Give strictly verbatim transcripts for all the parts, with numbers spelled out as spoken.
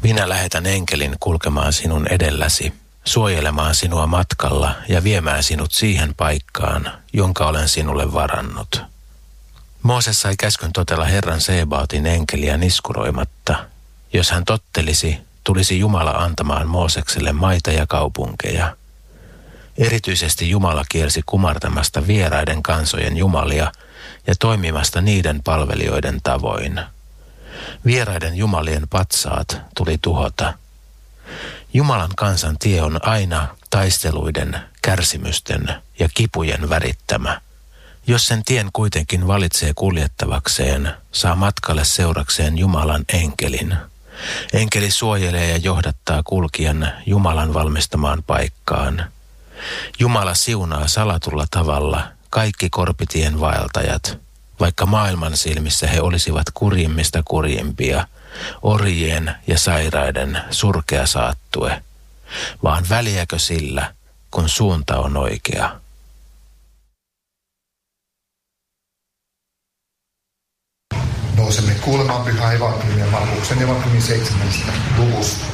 Minä lähetän enkelin kulkemaan sinun edelläsi, suojelemaan sinua matkalla ja viemään sinut siihen paikkaan, jonka olen sinulle varannut. Mooses sai käskyn totella Herran Seebaatin enkeliä niskuroimatta. Jos hän tottelisi, tulisi Jumala antamaan Moosekselle maita ja kaupunkeja. Erityisesti Jumala kielsi kumartamasta vieraiden kansojen jumalia ja toimimasta niiden palvelijoiden tavoin. Vieraiden jumalien patsaat tuli tuhota. Jumalan kansan tie on aina taisteluiden, kärsimysten ja kipujen värittämä. Jos sen tien kuitenkin valitsee kuljettavakseen, saa matkalle seurakseen Jumalan enkelin. Enkeli suojelee ja johdattaa kulkijan Jumalan valmistamaan paikkaan. Jumala siunaa salatulla tavalla kaikki korpitien vaeltajat, vaikka maailman silmissä he olisivat kurjimmista kurjimpia, orjien ja sairaiden surkea saattue, vaan väliäkö sillä, kun suunta on oikea. Nousemme kuulemaan pyhää evankeliumia Markuksen evankeliumin seitsemännestä luvusta.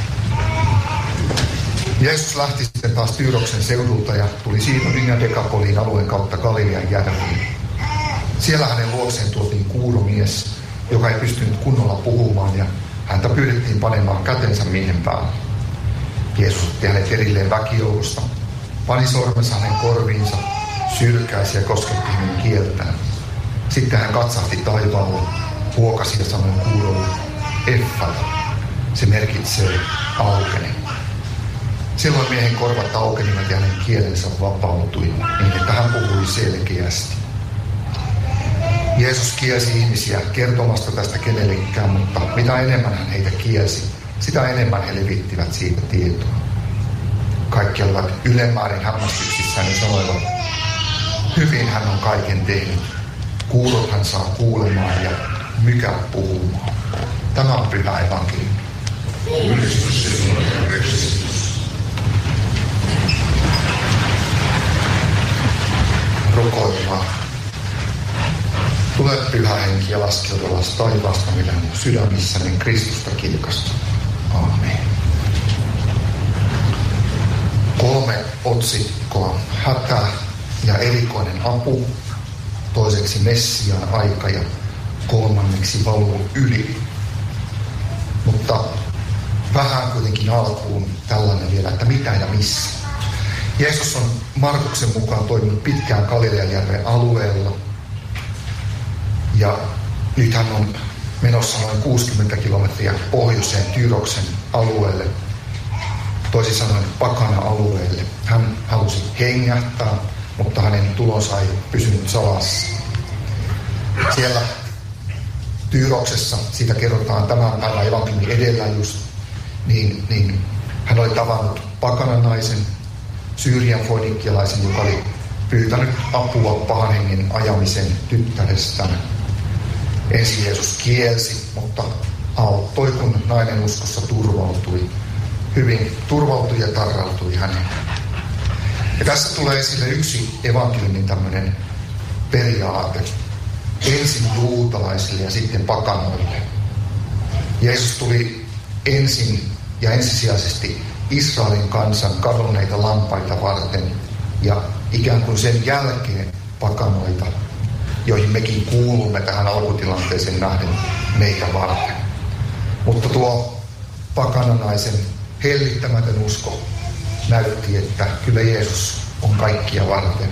Jeesus lähti sitten taas Tyyroksen seudulta ja tuli Siidonin ja Dekapoliin alueen kautta Galilean järviin. Siellä hänen luokseen tuotiin kuuromies, joka ei pystynyt kunnolla puhumaan, ja häntä pyydettiin panemaan kätensä miehen päälle. Jeesus otti hänet erilleen väkijoukosta, pani sormensa hänen korviinsa, sylkäisi ja kosketti hänen kieltään. Sitten hän katsahti taivaalle, huokasi ja sanoi kuurolle, Effata. Se merkitsee aukene. Silloin miehen korvat aukenivat ja hänen kielensä vapautui, niin että hän puhui selkeästi. Jeesus kielsi ihmisiä kertomasta tästä kenellekään, mutta mitä enemmän hän heitä kielsi, sitä enemmän he levittivät siitä tietoa. Kaikki olivat ylemmäärin hämmästyksissään ja sanoivat, hyvin hän on kaiken tehnyt. Kuurot hän saa kuulemaan ja mykät puhumaan. Tämä on pyhä evankeliumi. Rukoillaan. Tule pyhä henki ja laskeutulas taivaasta, millä on sydämissäni Kristusta kirkasta. Aamen. Kolme otsikkoa. Hätä ja erikoinen apu. Toiseksi Messiaan aika ja kolmanneksi valuu yli. Mutta vähän kuitenkin alkuun tällainen vielä, että mitä ja missä. Jeesus on Markuksen mukaan toiminut pitkään Galileanjärven alueella. Ja nyt hän on menossa noin kuusikymmentä kilometriä pohjoiseen Tyyroksen alueelle, toisin sanoen pakana-alueelle. Hän halusi hengähtää, mutta hänen tulonsa ei pysynyt salassa. Siellä Tyyroksessa, siitä kerrotaan tämän päivän evankeliumin edellä just, niin, niin hän oli tavannut pakananaisen, Syyrian foinikialaisen, joka oli pyytänyt apua pahan hengen ajamisen tyttärestään. Ensin Jeesus kielsi, mutta auttoi, kun nainen uskossa turvautui. Hyvin turvautui ja tarrautui häneen. Ja tässä tulee esille yksi evankeliumin tämmöinen periaate. Ensin juutalaisille ja sitten pakanoille. Jeesus tuli ensin ja ensisijaisesti Israelin kansan kadonneita lampaita varten ja ikään kuin sen jälkeen pakanoita, joihin mekin kuulumme tähän alkutilanteeseen nähden meitä varten. Mutta tuo pakananaisen hellittämätön usko näytti, että kyllä Jeesus on kaikkia varten.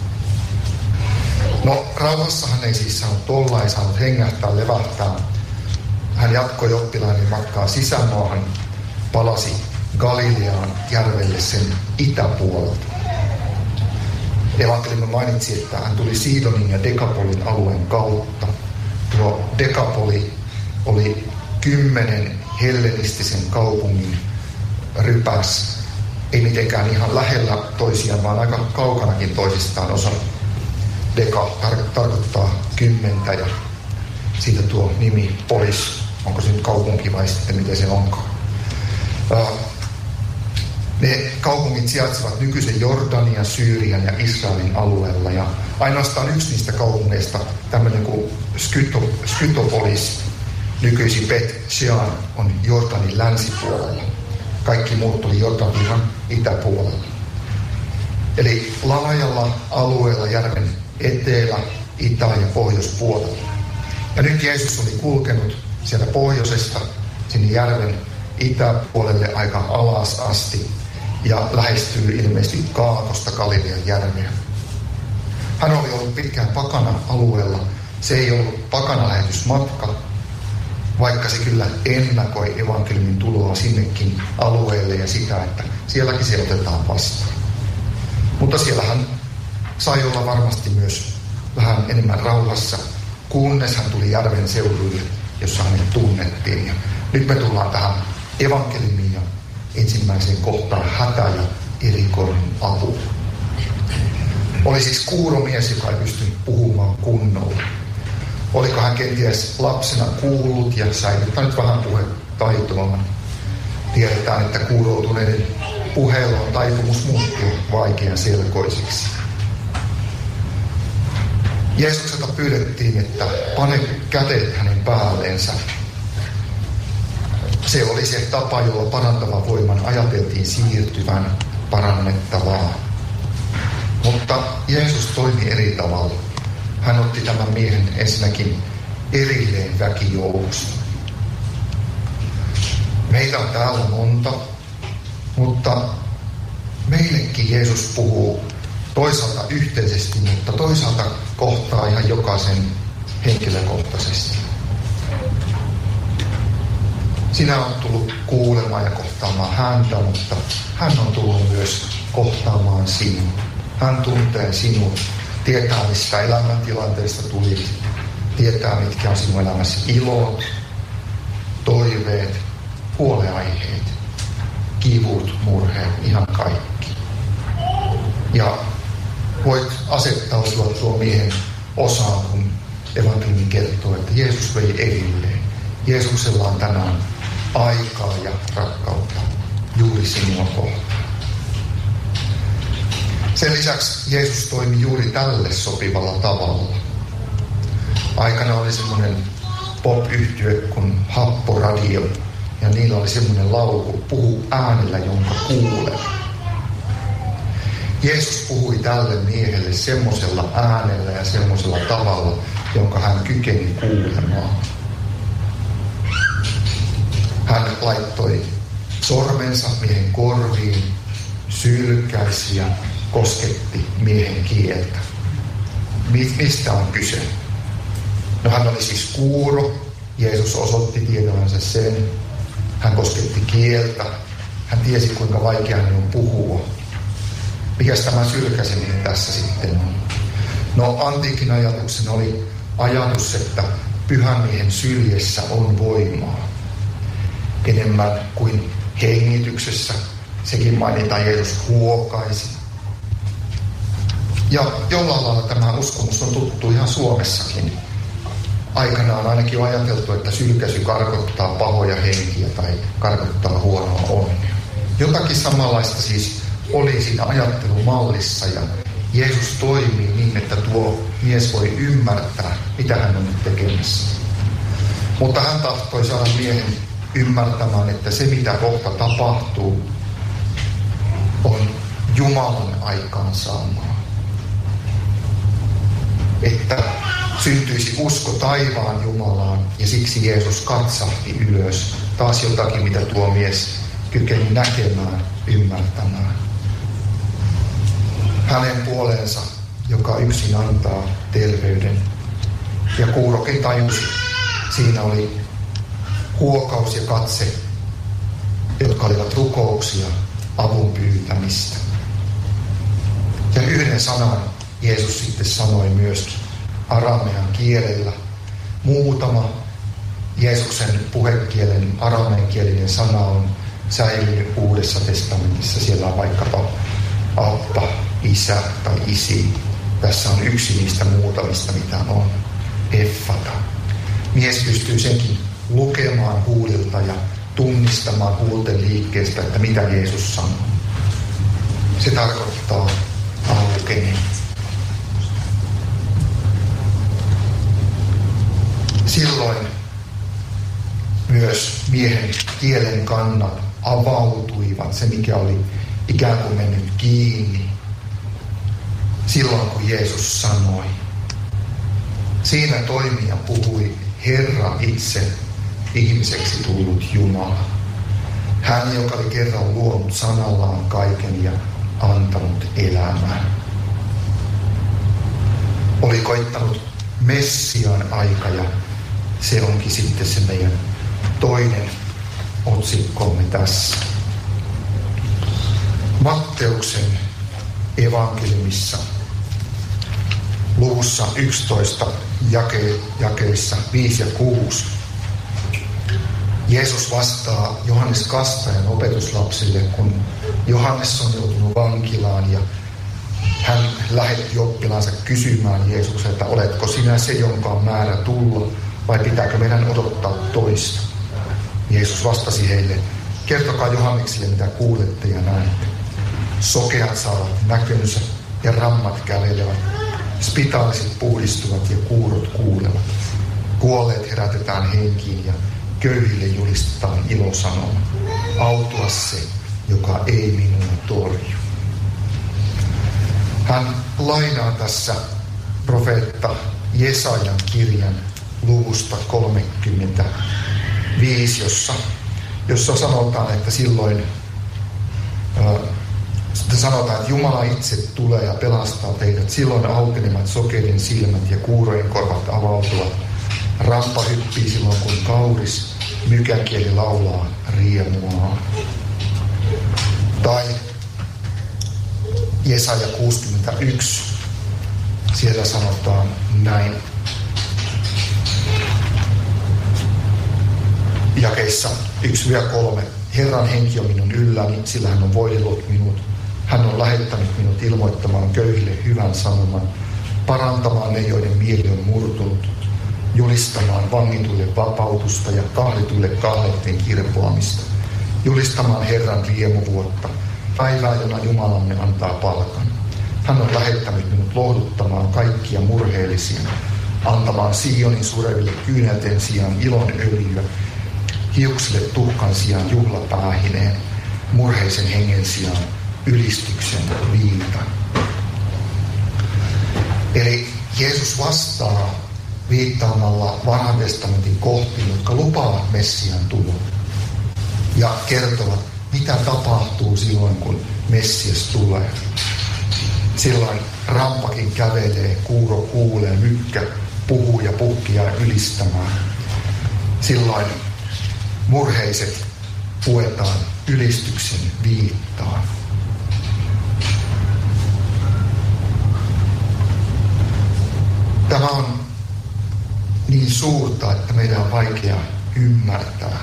No, rauhassa hän ei siis saanut olla, ei saanut hengähtää, levähtää. Hän jatkoi oppilainen matkaa sisämaahan, palasi Galileaan järvelle sen itäpuolelta. Evankeliumi mainitsi, että hän tuli Siidonin ja Dekapolin alueen kautta. Tuo Dekapoli oli kymmenen hellenistisen kaupungin rypäs. Ei mitenkään ihan lähellä toisiaan, vaan aika kaukanakin toisistaan. Osa Deka tar- tarkoittaa kymmentä ja siitä tuo nimi Polis. Onko se nyt kaupunki vai sitten miten se onkaan. Uh, Ne kaupungit sijaitsivat nykyisen Jordanian, Syyrian ja Israelin alueella. Ja ainoastaan yksi niistä kaupungeista, tämmöinen kuin Skyto, Skytopolis, Nykyisin Bet Shean on Jordanin länsipuolella. Kaikki muut tuli Jordanvirran itäpuolella. Eli laajalla alueella järven etelä, itä- ja pohjoispuolella. Ja nyt Jeesus oli kulkenut sieltä pohjoisesta sinne järven itäpuolelle aika alas asti ja lähestyy ilmeisesti Kaakosta Galilean järveä. Hän oli ollut pitkään pakana-alueella. Se ei ollut pakanalähetysmatka, vaikka se kyllä ennakoi evankeliumin tuloa sinnekin alueelle ja sitä, että sielläkin se otetaan vastaan. Mutta siellä hän sai olla varmasti myös vähän enemmän rauhassa, kunnes hän tuli järven seuduille, jossa hänet tunnettiin. Ja nyt me tullaan tähän evankeliumiin ja ensimmäiseen kohtaan hätä ja erikoinen apu. Oli siis kuuromies, joka ei pystynyt puhumaan kunnolla. Oliko hän kenties lapsena kuullut ja säilyttänyt vähän puhetaitoa? Tiedetään, että kuuroutuneiden puheella on taipumus muuttua vaikean selkoisiksi. Jeesukselta pyydettiin, että pane kädet hänen päälleensä. Se oli se tapa, jolla parantavan voiman ajateltiin siirtyvän parannettavaa. Mutta Jeesus toimi eri tavalla. Hän otti tämän miehen ensinnäkin erilleen väkijoukosta. Meitä on täällä monta, mutta meillekin Jeesus puhuu toisaalta yhteisesti, mutta toisaalta kohtaa ihan jokaisen henkilökohtaisesti. Sinä olet tullut kuulemaan ja kohtaamaan häntä, mutta hän on tullut myös kohtaamaan sinua. Hän tuntee sinut, tietää mistä elämäntilanteesta tulit, tietää mitkä on sinun elämässä ilot, toiveet, huoleaiheet, kivut, murheet, ihan kaikki. Ja voit asettautua tuon miehen osaan, kun evankeliumi kertoo, että Jeesus vei erilleen. Jeesuksella on tänään aikaa ja rakkautta juuri sinua kohtaan. Sen lisäksi Jeesus toimi juuri tälle sopivalla tavalla. Aikana oli semmoinen pop-yhtye kuin Happoradio, ja niillä oli semmoinen laulu, puhu äänellä, jonka kuulee. Jeesus puhui tälle miehelle semmoisella äänellä ja semmoisella tavalla, jonka hän kykeni kuulemaan. Hän laittoi sormensa miehen korviin, sylkäisi ja kosketti miehen kieltä. Mistä on kyse? No hän oli siis kuuro. Jeesus osoitti tietävänsä sen. Hän kosketti kieltä. Hän tiesi, kuinka vaikea hän on puhua. Mikäs tämä sylkäseminen tässä sitten on? No antiikin ajatuksen oli ajatus, että pyhän miehen syljessä on voimaa. Enemmän kuin hengityksessä. Sekin mainitaan, Jeesus huokaisi. Ja jollain lailla tämä uskomus on tuttu ihan Suomessakin. Aikanaan ainakin on ajateltu, että sylkäsy karkottaa pahoja henkiä tai karkottaa huonoa onnea. Jotakin samanlaista siis oli siinä ajattelumallissa, ja Jeesus toimii niin, että tuo mies voi ymmärtää, mitä hän on nyt tekemässä. Mutta hän tahtoi saada miehen ymmärtämään, että se mitä kohta tapahtuu on Jumalan aikaansaamaa. Että syntyisi usko taivaan Jumalaan, ja siksi Jeesus katsahti ylös. Taas jotakin, mitä tuo mies kykeni näkemään, ymmärtämään. Hänen puoleensa, joka yksin antaa terveyden. Ja kuurokin tajusi. Siinä oli huokaus ja katse, jotka olivat rukouksia, avun pyytämistä. Ja yhden sanan Jeesus sitten sanoi myöskin aramean kielellä. Muutama Jeesuksen puhekielen arameankielinen sana on säilynyt Uudessa testamentissa. Siellä on vaikkapa Abba, isä tai isi. Tässä on yksi niistä muutamista, mitä on. Effata. Mies pystyy senkin lukemaan huulilta ja tunnistamaan huulten liikkeestä, että mitä Jeesus sanoo. Se tarkoittaa aukeni. Silloin Myös miehen kielen kannat avautuivat, se mikä oli ikään kuin mennyt kiinni silloin, kun Jeesus sanoi. Siinä toimi ja puhui Herra itse, ihmiseksi tullut Jumala. Hän, joka oli kerran luonut sanallaan kaiken ja antanut elämää. Oli koittanut Messiaan aika ja se onkin sitten se meidän toinen otsikkomme tässä. Matteuksen evankeliumissa luvussa yksitoista jake, jakeissa viisi ja kuusi. Jeesus vastaa Johannes Kastajan opetuslapsille, kun Johannes on joutunut vankilaan ja hän lähetti oppilaansa kysymään Jeesukselta, että oletko sinä se, jonka on määrä tulla, vai pitääkö meidän odottaa toista? Jeesus vastasi heille, kertokaa Johannekselle, mitä kuulette ja näette. Sokeat saavat näkönsä ja rammat kävelevät, spitaaliset puhdistuvat ja kuurot kuulevat. Kuolleet herätetään henkiin ja köyhille julistetaan ilosanoma. Autua se, joka ei minua torju. Hän lainaa tässä profeetta Jesajan kirjan luvusta kolmekymmentäviisi, jossa, jossa sanotaan, että silloin äh, sanotaan, että Jumala itse tulee ja pelastaa teidät. Silloin aukenemat sokeiden silmät ja kuurojen korvat avautuvat. Rampa hyppii silloin, kun kauris mykäkieli laulaa riemuaan. Tai Jesaja kuusikymmentäyksi, siellä sanotaan näin. Jakeissa yksi kolme. Herran henki on minun ylläni, sillä hän on voidellut minut. Hän on lähettänyt minut ilmoittamaan köyhille hyvän sanoman, parantamaan ne, joiden mieli on murtunut, julistamaan vangituille vapautusta ja kahlituille kahleiden kirpoamista, julistamaan Herran riemuvuotta, päivää, jona Jumalamme antaa palkan. Hän on lähettänyt minut lohduttamaan kaikkia murheellisia, antamaan Sionin sureville kyynelten sijaan ilon öljyä, hiuksille tuhkan sijaan juhlapäähineen, murheisen hengen sijaan ylistyksen viitan. Eli Jeesus vastaa viittaamalla vanhan testamentin kohtiin, jotka lupaavat Messian tulon ja kertovat, mitä tapahtuu silloin, kun Messias tulee. Silloin rampakin kävelee, kuuro kuulee, mykkä puhuu ja puhkia ylistämään. Silloin murheiset puetaan ylistyksen viittaan. Tämä on niin suurta, että meidän on vaikea ymmärtää.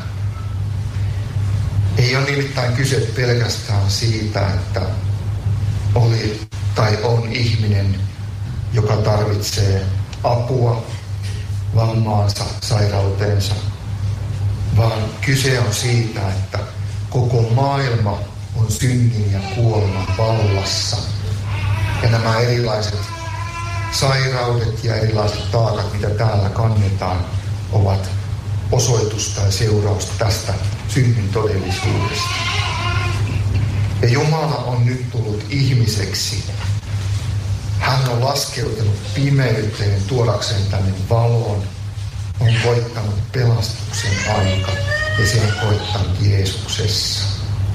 Ei ole nimittäin kyse pelkästään siitä, että oli tai on ihminen, joka tarvitsee apua vammaansa, sairauteensa, vaan kyse on siitä, että koko maailma on synnin ja kuoleman vallassa. Ja nämä erilaiset sairaudet ja erilaiset taakat, mitä täällä kannetaan, ovat osoitusta ja seurausta tästä synnin todellisuudesta. Ja Jumala on nyt tullut ihmiseksi. Hän on laskeutunut pimeyteen tuodakseen tänne valoon. On koittanut pelastuksen aika ja se on koittanut Jeesuksessa.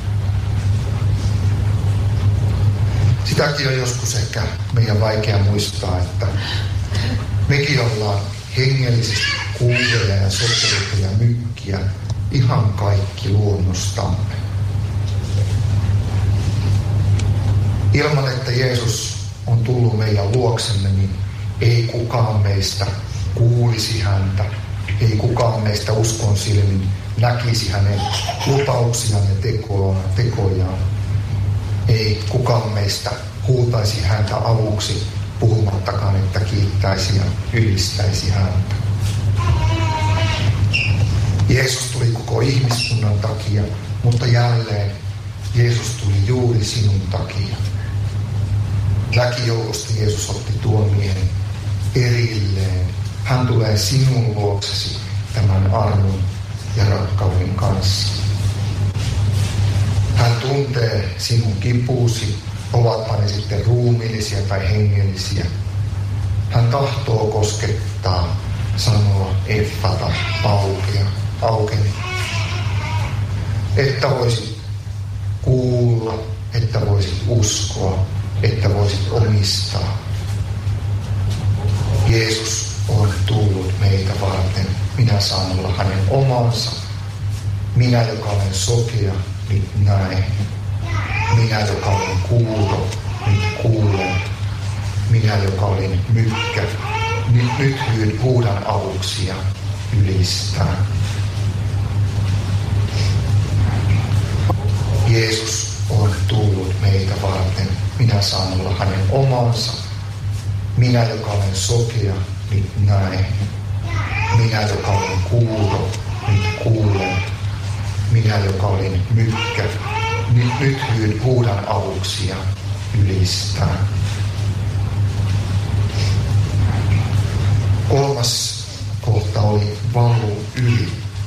Sitäkin on joskus ehkä meidän vaikea muistaa, että mekin ollaan hengellisesti kuuleja ja sokeita ja mykkiä, ihan kaikki luonnostamme. Ilman, että Jeesus on tullut meidän luoksemme, niin ei kukaan meistä kuulisi häntä, ei kukaan meistä uskon silmin näkisi hänen lupauksiaan ja tekojaan. Ei kukaan meistä huutaisi häntä avuksi, puhumattakaan, että kiittäisi ja ylistäisi häntä. Jeesus tuli koko ihmiskunnan takia, mutta jälleen Jeesus tuli juuri sinun takia. Väkijoukosta Jeesus otti tuon miehen erilleen. Hän tulee sinun luoksesi tämän armon ja rakkauden kanssa. Hän tuntee sinun kipusi, ovatpa ne sitten ruumiillisia tai hengellisiä. Hän tahtoo koskettaa, sanoa effata, aukea, aukeni. Että voisit kuulla, että voisit uskoa, että voisit omistaa. Jeesus on tullut meitä varten. Minä saan olla hänen omansa. Minä, joka olen sokea, nyt näen. Minä, joka olen kuuro, nyt kuulen. Minä, joka olin mykkä, nyt, nyt huudan avuksi ja ylistän. Jeesus on tullut meitä varten. Minä saan olla hänen omansa. Minä, joka olen sokea, nyt näen. Minä, joka olen kuuro, nyt kuulen. Minä, joka olin mykkä, nyt, nyt huudan avuksi ja ylistän.